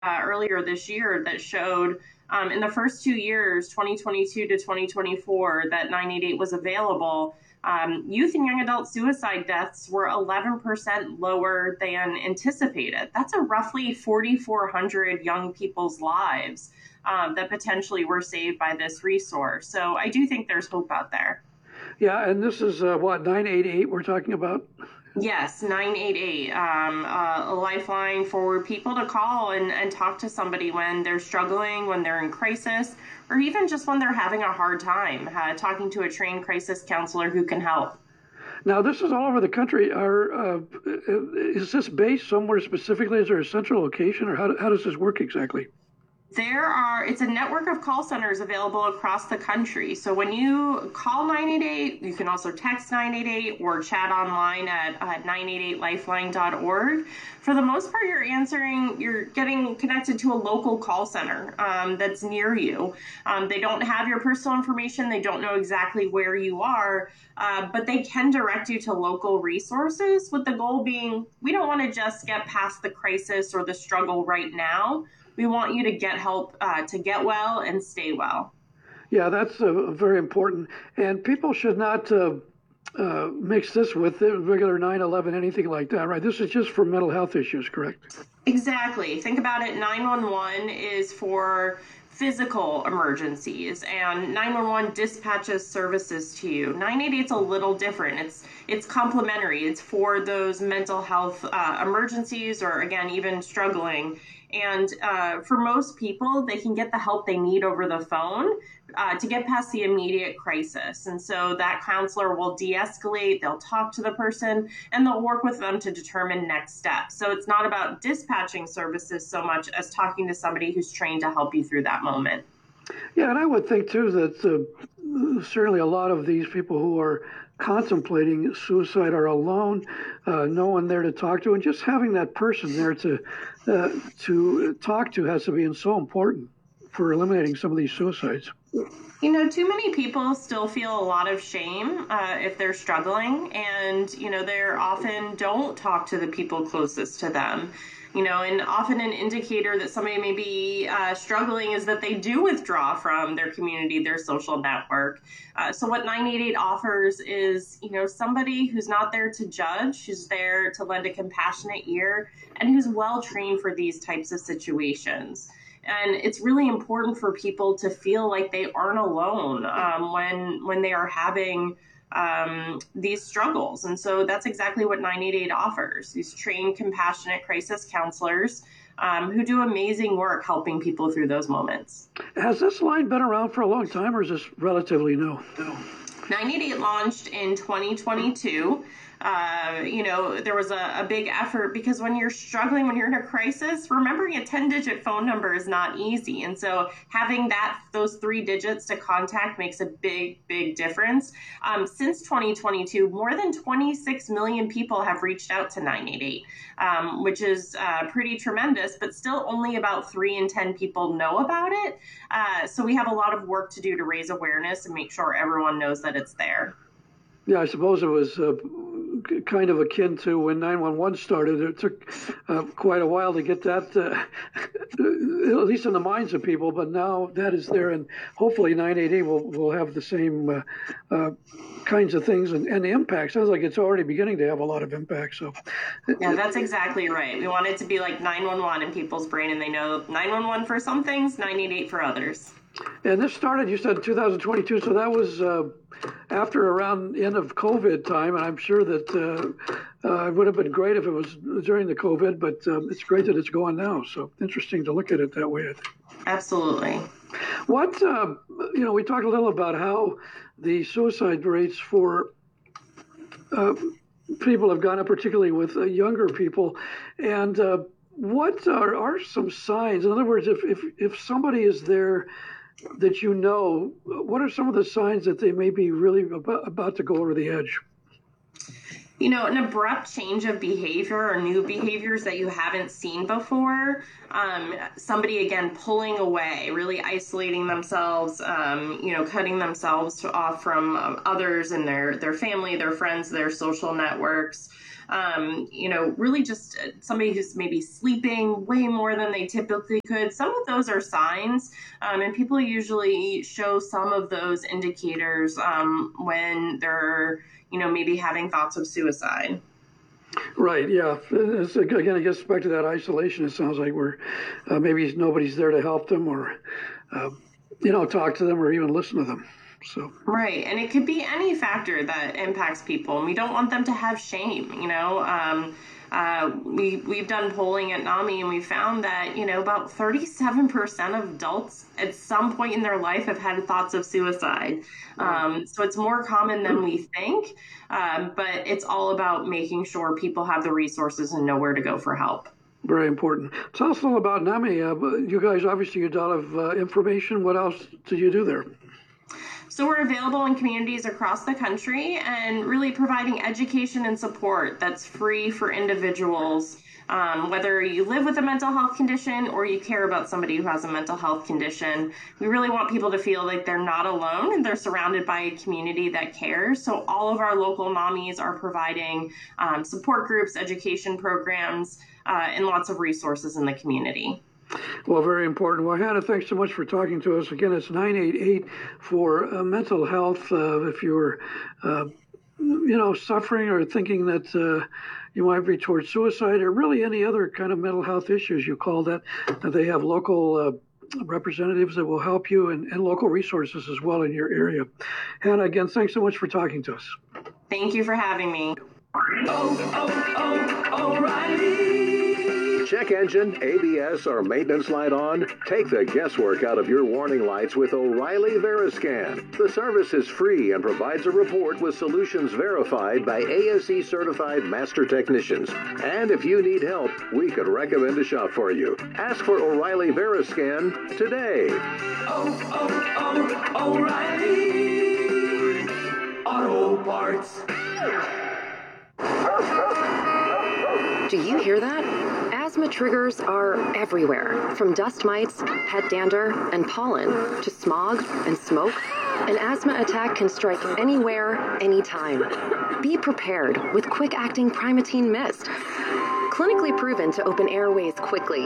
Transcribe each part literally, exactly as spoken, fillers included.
uh, earlier this year that showed um, in the first two years, twenty twenty-two to twenty twenty-four, that nine eight eight was available. Um, youth and young adult suicide deaths were eleven percent lower than anticipated. That's a roughly four thousand four hundred young people's lives um, that potentially were saved by this resource. So I do think there's hope out there. Yeah, and this is uh, what, nine eight eight we're talking about? Yes, nine eight eight, um, uh, a lifeline for people to call and, and talk to somebody when they're struggling, when they're in crisis, or even just when they're having a hard time, uh, talking to a trained crisis counselor who can help. Now, this is all over the country. Are, uh, is this based somewhere specifically? Is there a central location, or how, how does this work exactly? There are, it's a network of call centers available across the country. So when you call nine eight eight, you can also text nine eight eight or chat online at uh, nine eight eight lifeline dot org. For the most part, you're answering, you're getting connected to a local call center um, that's near you. Um, they don't have your personal information. They don't know exactly where you are, uh, but they can direct you to local resources, with the goal being, we don't want to just get past the crisis or the struggle right now. We want you to get help uh, to get well and stay well. Yeah, that's uh, very important. And people should not uh, uh, mix this with the regular nine eleven, anything like that, right? This is just for mental health issues, correct? Exactly. Think about it. nine one one is for physical emergencies, and nine one one dispatches services to you. nine eight eight is a little different. It's it's complementary. It's for those mental health uh, emergencies, or again, even struggling. And uh, for most people, they can get the help they need over the phone uh, to get past the immediate crisis. And so that counselor will de-escalate, they'll talk to the person, and they'll work with them to determine next steps. So it's not about dispatching services so much as talking to somebody who's trained to help you through that moment. Yeah, and I would think, too, that uh, certainly a lot of these people who are contemplating suicide are alone, uh, no one there to talk to, and just having that person there to uh, to talk to has to be so important for eliminating some of these suicides. You know, too many people still feel a lot of shame uh, if they're struggling, and, you know, they often don't talk to the people closest to them. You know, and often an indicator that somebody may be uh, struggling is that they do withdraw from their community, their social network. Uh, so what nine eight eight offers is, you know, somebody who's not there to judge, who's there to lend a compassionate ear, and who's well trained for these types of situations. And it's really important for people to feel like they aren't alone um, when when they are having um, these struggles. And so that's exactly what nine eight eight offers, these trained, compassionate crisis counselors um, who do amazing work helping people through those moments. Has this line been around for a long time, or is this relatively new? No. nine eight eight launched in twenty twenty-two. Uh, you know, there was a, a big effort because when you're struggling, when you're in a crisis, remembering a ten-digit phone number is not easy. And so having that, those three digits to contact makes a big, big difference. Um, since twenty twenty-two, more than twenty-six million people have reached out to nine eight eight, um, which is uh, pretty tremendous, but still only about three in ten people know about it. Uh, so we have a lot of work to do to raise awareness and make sure everyone knows that it's there. Yeah, I suppose it was uh, kind of akin to when nine one one started. It took uh, quite a while to get that, uh, at least in the minds of people, but now that is there, and hopefully nine eight eight will, will have the same uh, uh, kinds of things and, and impact. Sounds like it's already beginning to have a lot of impact. So, yeah, that's exactly right. We want it to be like nine one one in people's brain, and they know nine one one for some things, nine eight eight for others. And this started, you said, two thousand twenty-two, so that was uh, after around the end of COVID time, and I'm sure that uh, uh, it would have been great if it was during the COVID, but um, it's great that it's going now, so interesting to look at it that way, I think. Absolutely. What, uh, you know, we talked a little about how the suicide rates for uh, people have gone up, particularly with uh, younger people, and uh, what are, are some signs? In other words, if, if, if somebody is there that you know, what are some of the signs that they may be really about, about to go over the edge? You know, an abrupt change of behavior or new behaviors that you haven't seen before. Um, somebody, again, pulling away, really isolating themselves, um, you know, cutting themselves off from um, others and their, their family, their friends, their social networks. um, you know, really just somebody who's maybe sleeping way more than they typically could. Some of those are signs, um, and people usually show some of those indicators um, when they're, you know, maybe having thoughts of suicide. Right, yeah. It's, again, it gets back to that isolation. It sounds like we're uh, maybe nobody's there to help them or, uh, you know, talk to them or even listen to them. So right, and it could be any factor that impacts people, and we don't want them to have shame. You know, um, uh, we we've done polling at NAMI, and we found that you know about thirty-seven percent of adults at some point in their life have had thoughts of suicide. Um, so it's more common than we think, um, but it's all about making sure people have the resources and know where to go for help. Very important. Tell us a little about NAMI. Uh, you guys, obviously, you do a lot of uh, information. What else do you do there? So we're available in communities across the country and really providing education and support that's free for individuals, um, whether you live with a mental health condition or you care about somebody who has a mental health condition. We really want people to feel like they're not alone and they're surrounded by a community that cares. So all of our local NAMIs are providing um, support groups, education programs, uh, and lots of resources in the community. Well, very important. Well, Hannah, thanks so much for talking to us. Again, it's nine eight eight for uh, mental health. Uh, if you're, uh, you know, suffering or thinking that uh, you might be towards suicide or really any other kind of mental health issues, you call that. Uh, they have local uh, representatives that will help you and, and local resources as well in your area. Hannah, again, thanks so much for talking to us. Thank you for having me. Oh, oh, oh, O'Reilly. Check engine, A B S, or maintenance light on? Take the guesswork out of your warning lights with O'Reilly Veriscan. The service is free and provides a report with solutions verified by A S E certified master technicians. And if you need help, we could recommend a shop for you. Ask for O'Reilly Veriscan today. Oh, oh, oh, O'Reilly Auto Parts. Do you hear that? Asthma triggers are everywhere, from dust mites, pet dander, and pollen, to smog and smoke. An asthma attack can strike anywhere, anytime. Be prepared with quick-acting Primatene Mist. Clinically proven to open airways quickly.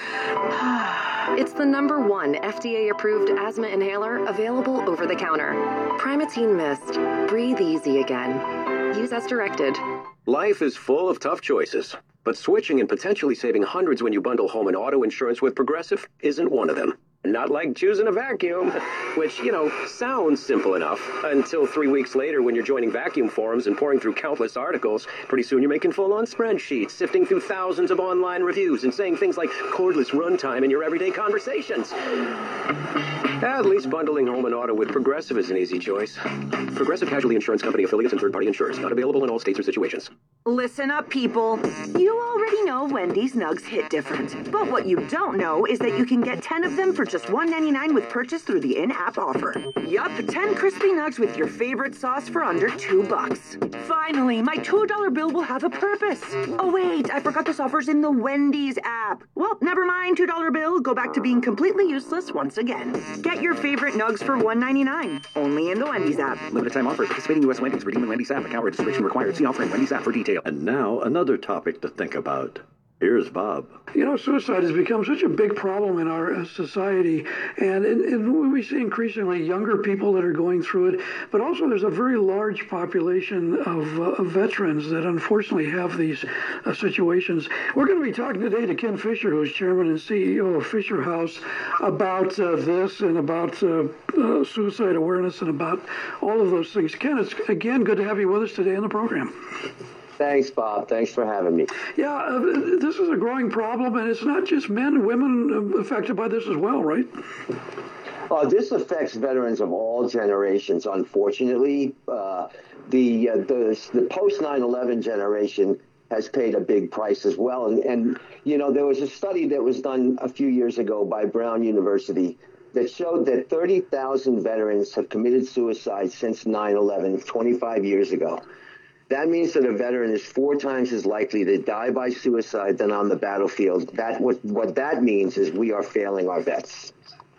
It's the number one F D A-approved asthma inhaler available over the counter. Primatene Mist. Breathe easy again. Use as directed. Life is full of tough choices, but switching and potentially saving hundreds when you bundle home and auto insurance with Progressive isn't one of them. Not like choosing a vacuum, which, you know, sounds simple enough until three weeks later when you're joining vacuum forums and pouring through countless articles. Pretty soon you're making full-on spreadsheets, sifting through thousands of online reviews and saying things like cordless runtime in your everyday conversations. At least bundling home and auto with Progressive is an easy choice. Progressive Casualty Insurance Company affiliates and third-party insurers. Not available in all states or situations. Listen up, people. You already know Wendy's Nugs hit different. But what you don't know is that you can get ten of them for just one ninety-nine with purchase through the in-app offer. Yup, ten crispy nugs with your favorite sauce for under two bucks. Finally, my two dollar bill will have a purpose. Oh wait, I forgot this offer's in the Wendy's app. Well, never mind, two dollar bill. Go back to being completely useless once again. Get your favorite nugs for one ninety-nine. Only in the Wendy's app. Limited time offer. Participating U S Wendy's. Redeem in Wendy's app. Account registration required. See offer in Wendy's app for detail. And now, another topic to think about. Here's Bob. You know, suicide has become such a big problem in our uh, society, and, and, and we see increasingly younger people that are going through it, but also there's a very large population of, uh, of veterans that unfortunately have these uh, situations. We're going to be talking today to Ken Fisher, who's chairman and C E O of Fisher House, about uh, this and about uh, uh, suicide awareness and about all of those things. Ken, it's, again, good to have you with us today on the program. Thanks, Bob. Thanks for having me. Yeah, uh, this is a growing problem, and it's not just men, women affected by this as well, right? Uh, this affects veterans of all generations, unfortunately. Uh, the, uh, the the post nine eleven generation has paid a big price as well. And, and, you know, there was a study that was done a few years ago by Brown University that showed that thirty thousand veterans have committed suicide since nine eleven, twenty-five years ago. That means that a veteran is four times as likely to die by suicide than on the battlefield. That what what that means is we are failing our vets.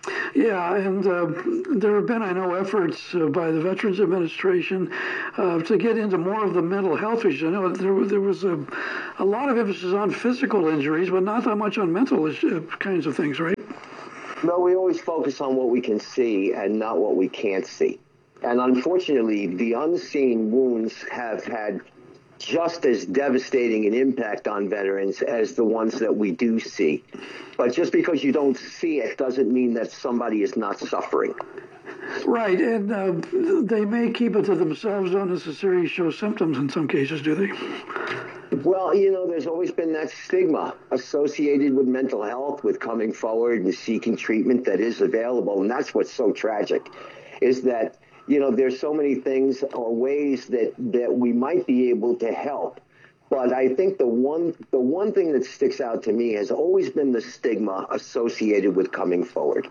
Yeah, and uh, there have been, I know, efforts uh, by the Veterans Administration uh, to get into more of the mental health issues. I know there, there was a, a lot of emphasis on physical injuries, but not that much on mental uh, kinds of things, right? No, we always focus on what we can see and not what we can't see. And unfortunately, the unseen wounds have had just as devastating an impact on veterans as the ones that we do see. But just because you don't see it doesn't mean that somebody is not suffering. Right, and uh, they may keep it to themselves, don't necessarily show symptoms in some cases, do they? Well, you know, there's always been that stigma associated with mental health, with coming forward and seeking treatment that is available. And that's what's so tragic, is that, you know, there's so many things or ways that, that we might be able to help. But I think the one the one thing that sticks out to me has always been the stigma associated with coming forward.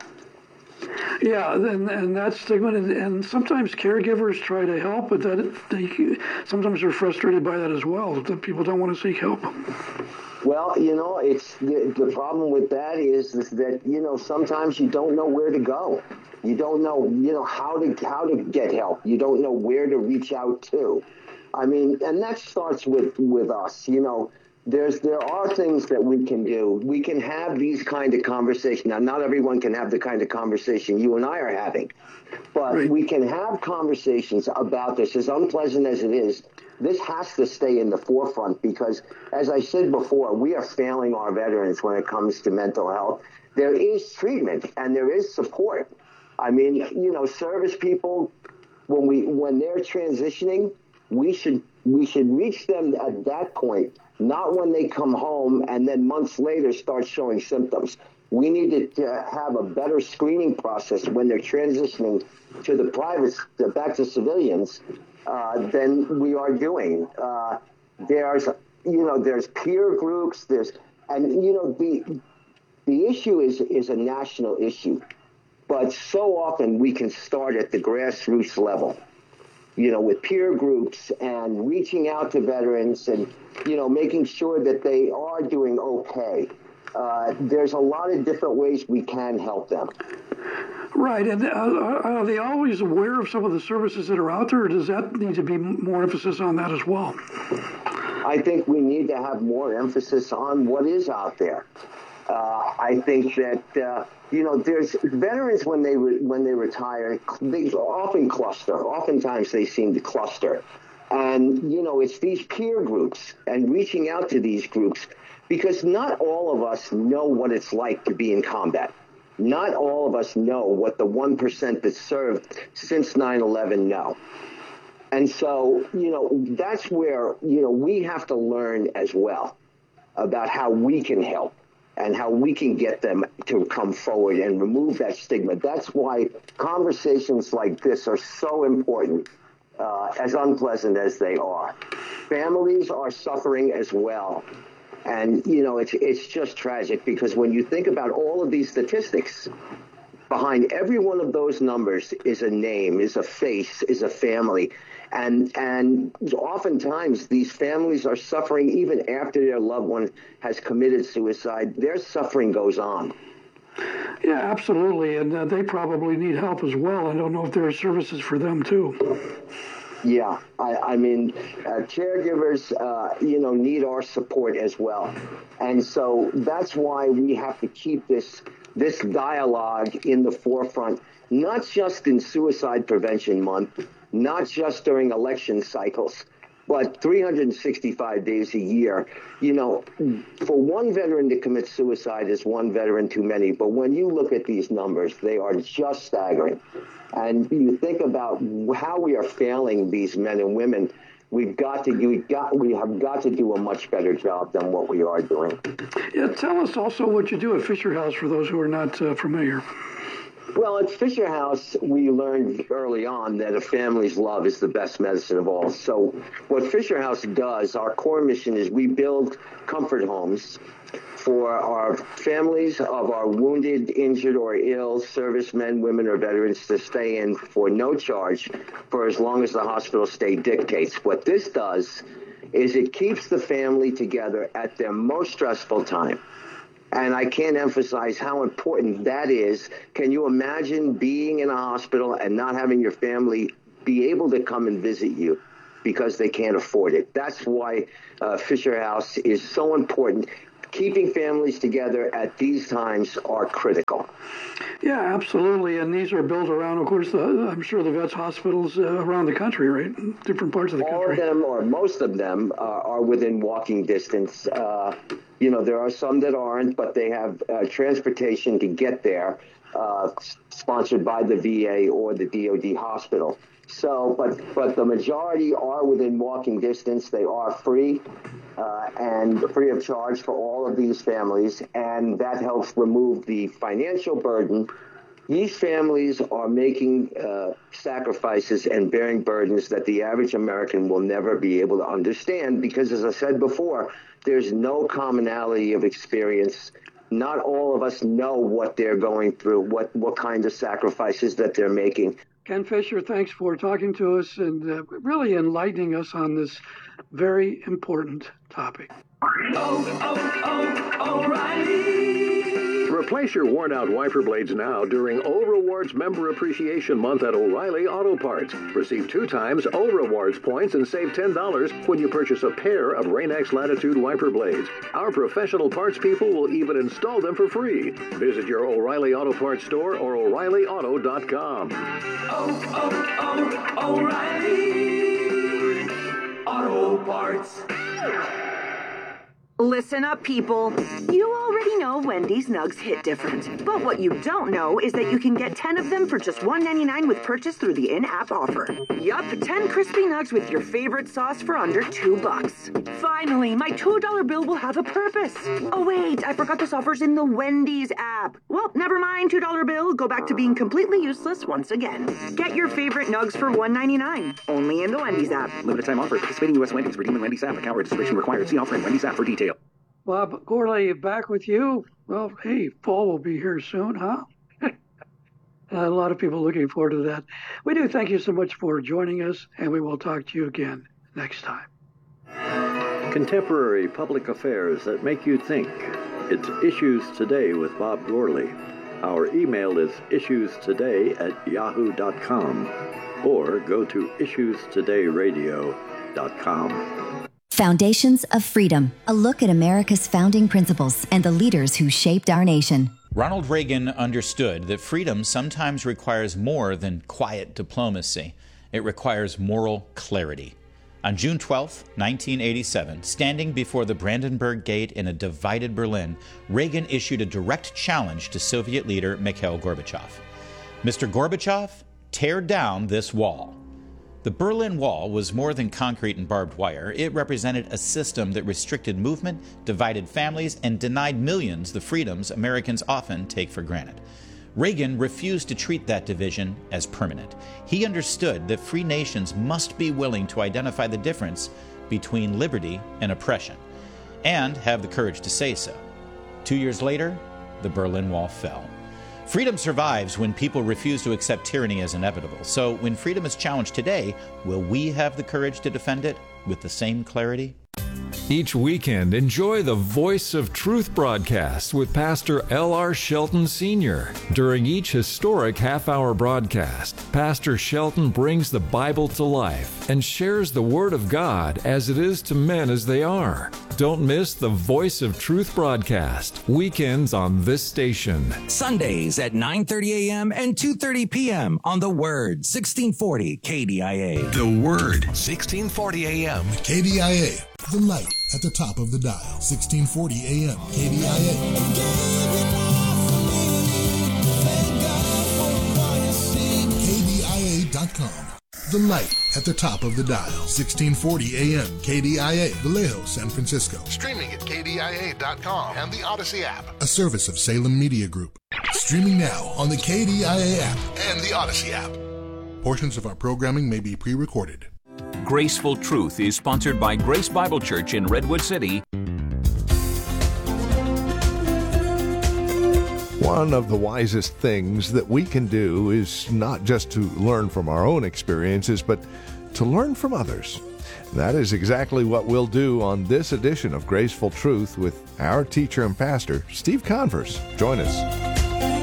Yeah, and, and that stigma, and, and sometimes caregivers try to help, but that they sometimes are frustrated by that as well, that people don't want to seek help. Well, you know, it's the, the problem with that is, is that, you know, sometimes you don't know where to go. You don't know, you know, how to how to get help. You don't know where to reach out to. I mean, and that starts with, with us, you know. There's there are things that we can do. We can have these kind of conversations. Now, not everyone can have the kind of conversation you and I are having, but right. we can have conversations about this. As unpleasant as it is, this has to stay in the forefront because, as I said before, we are failing our veterans when it comes to mental health. There is treatment and there is support. I mean, you know, service people, when we when they're transitioning, we should we should reach them at that point. Not when they come home and then months later start showing symptoms. We need to have a better screening process when they're transitioning to the privates, back to civilians, uh, than we are doing. Uh, there's, you know, there's peer groups. There's, and you know, the the issue is is a national issue, but so often we can start at the grassroots level. You know, with peer groups and reaching out to veterans and, you know, making sure that they are doing okay. Uh, there's a lot of different ways we can help them. Right. And uh, are they always aware of some of the services that are out there, or does that need to be more emphasis on that as well? I think we need to have more emphasis on what is out there. Uh, I think that, uh, you know, there's veterans when they re- when they retire, they often cluster. Oftentimes they seem to cluster. And, you know, it's these peer groups and reaching out to these groups because not all of us know what it's like to be in combat. Not all of us know what the one percent that served since nine eleven know. And so, you know, that's where, you know, we have to learn as well about how we can help and how we can get them to come forward and remove that stigma. That's why conversations like this are so important, uh, as unpleasant as they are. Families are suffering as well. And, you know, it's it's just tragic because when you think about all of these statistics, behind every one of those numbers is a name, is a face, is a family. And and oftentimes these families are suffering even after their loved one has committed suicide. Their suffering goes on. Yeah, absolutely. And uh, they probably need help as well. I don't know if there are services for them, too. Yeah, I, I mean, uh, caregivers, uh, you know, need our support as well. And so that's why we have to keep this this dialogue in the forefront, not just in Suicide Prevention Month, not just during election cycles, but three hundred sixty-five days a year. You know, for one veteran to commit suicide is one veteran too many. But when you look at these numbers, they are just staggering. And you think about how we are failing these men and women. We've got to we got we have got to do a much better job than what we are doing. Yeah, tell us also what you do at Fisher House for those who are not uh, familiar. Well, at Fisher House, we learned early on that a family's love is the best medicine of all. So what Fisher House does, our core mission is we build comfort homes for our families of our wounded, injured, or ill servicemen, women, or veterans to stay in for no charge for as long as the hospital stay dictates. What this does is it keeps the family together at their most stressful time. And I can't emphasize how important that is. Can you imagine being in a hospital and not having your family be able to come and visit you because they can't afford it? That's why uh, Fisher House is so important. Keeping families together at these times are critical. Yeah, absolutely. And these are built around, of course, the, I'm sure the vets' hospitals uh, around the country, right? In different parts of the country. All of them, or most of them, uh, are within walking distance. Uh, you know, there are some that aren't, but they have uh, transportation to get there, uh, sponsored by the V A or the D O D hospital. So, but but the majority are within walking distance. They are free uh, and free of charge for all of these families, and that helps remove the financial burden. These families are making uh, sacrifices and bearing burdens that the average American will never be able to understand because, as I said before, there's no commonality of experience. Not all of us know what they're going through, what, what kind of sacrifices that they're making. Ken Fisher, thanks for talking to us and uh, really enlightening us on this very important topic. Oh, oh, oh, O'Reilly! Replace your worn-out wiper blades now during O Rewards Member Appreciation Month at O'Reilly Auto Parts. Receive two times O Rewards points and save ten dollars when you purchase a pair of Rain-X Latitude wiper blades. Our professional parts people will even install them for free. Visit your O'Reilly Auto Parts store or O'Reilly Auto dot com. Oh, oh, oh, O'Reilly Auto Parts. Listen up, people. You already know Wendy's Nugs hit different. But what you don't know is that you can get ten of them for just one ninety-nine with purchase through the in-app offer. Yup, ten crispy nugs with your favorite sauce for under two bucks. Finally, my two dollar bill will have a purpose. Oh wait, I forgot this offer's in the Wendy's app. Well, never mind, two dollar bill. Go back to being completely useless once again. Get your favorite nugs for one ninety-nine. Only in the Wendy's app. Limited time offer. Participating U S Wendy's. Redeem in Wendy's app. Account registration required. See offer in Wendy's app for details. Bob Gourley, back with you. Well, hey, fall will be here soon, huh? A lot of people looking forward to that. We do thank you so much for joining us, and we will talk to you again next time. Contemporary public affairs that make you think. It's Issues Today with Bob Gourley. Our email is issuestoday at yahoo dot com or go to issues today radio dot com. Foundations of Freedom, a look at America's founding principles and the leaders who shaped our nation. Ronald Reagan understood that freedom sometimes requires more than quiet diplomacy. It requires moral clarity. On June twelfth, nineteen eighty-seven, standing before the Brandenburg Gate in a divided Berlin, Reagan issued a direct challenge to Soviet leader Mikhail Gorbachev. Mister Gorbachev, tear down this wall. The Berlin Wall was more than concrete and barbed wire. It represented a system that restricted movement, divided families, and denied millions the freedoms Americans often take for granted. Reagan refused to treat that division as permanent. He understood that free nations must be willing to identify the difference between liberty and oppression, and have the courage to say so. Two years later, the Berlin Wall fell. Freedom survives when people refuse to accept tyranny as inevitable. So when freedom is challenged today, will we have the courage to defend it with the same clarity? Each weekend, enjoy the Voice of Truth broadcast with Pastor L R Shelton Senior During each historic half-hour broadcast, Pastor Shelton brings the Bible to life and shares the Word of God as it is to men as they are. Don't miss the Voice of Truth broadcast, weekends on this station. Sundays at nine thirty a.m. and two thirty p.m. on The Word, sixteen forty K D I A. The Word, sixteen forty a.m. K D I A. The light at the top of the dial, sixteen forty a.m. K D I A. K D I A dot com. The light at the top of the dial, sixteen forty a.m. K D I A, Vallejo, San Francisco. Streaming at K D I A dot com and the Odyssey app. A service of Salem Media Group. Streaming now on the K D I A app and the Odyssey app. Portions of our programming may be pre-recorded. Graceful Truth is sponsored by Grace Bible Church in Redwood City. One of the wisest things that we can do is not just to learn from our own experiences, but to learn from others. That is exactly what we'll do on this edition of Graceful Truth with our teacher and pastor, Steve Converse. Join us.